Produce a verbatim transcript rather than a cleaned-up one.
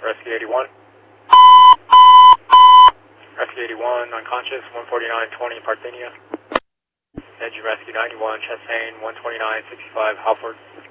Rescue eighty-one. Rescue eighty-one, unconscious, one forty-nine twenty, Parthenia. Engine Rescue ninety-one, Chastain, one twenty-nine sixty-five, Halford.